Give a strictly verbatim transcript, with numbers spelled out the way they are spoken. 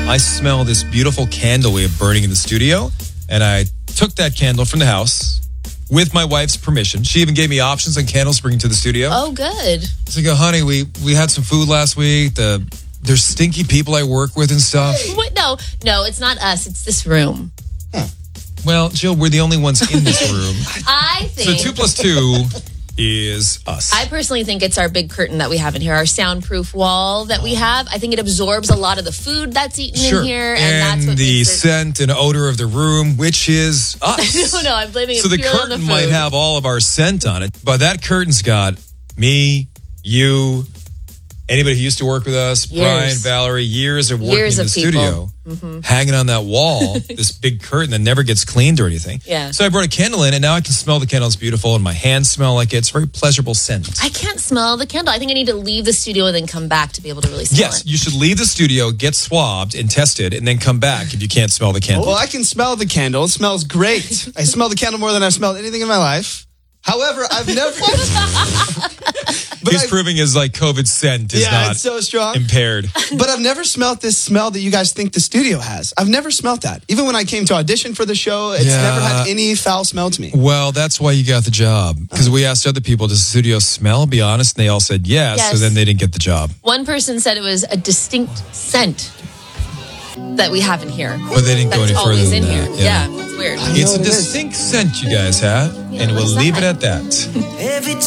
I smell this beautiful candle we have burning in the studio, and I took that candle from the house with my wife's permission. She even gave me options on candles to bring to the studio. Oh, good. So I go, honey, we, we had some food last week. The There's stinky people I work with and stuff. Wait, no, no, it's not us. It's this room. Huh. Well, Jill, we're the only ones in this room. I think... So two plus two is us. I personally think it's our big curtain that we have in here, our soundproof wall that we have. I think it absorbs a lot of the food that's eaten sure. in here. And, and that's what the makes it... scent and odor of the room, which is us. no, no, I'm blaming it So the purely on curtain the food. might have all of our scent on it, but that curtain's got me, you, anybody who used to work with us, Years. Brian, Valerie, years of working Years in the of people. studio, mm-hmm. hanging on that wall, this big curtain that never gets cleaned or anything. Yeah. So I brought a candle in, and now I can smell the candle. It's beautiful, and my hands smell like it. It's a very pleasurable scent. I can't smell the candle. I think I need to leave the studio and then come back to be able to really smell Yes, it. you should leave the studio, get swabbed and tested, and then come back if you can't smell the candle. Well, I can smell the candle. It smells great. I smell the candle more than I've smelled anything in my life. However, I've never... But He's I, proving his like COVID scent is yeah, not it's so strong. impaired. But I've never smelled this smell that you guys think the studio has. I've never smelled that. Even when I came to audition for the show, it's yeah. never had any foul smell to me. Well, that's why you got the job. Because we asked other people, does the studio smell? Be honest. And they all said yes, yes. So then they didn't get the job. One person said it was a distinct scent that we have in here. But they didn't go any further always than in that. here. Yeah, yeah it's weird. It's a distinct scent you guys have, Yeah, and we'll what's leave that? it at that.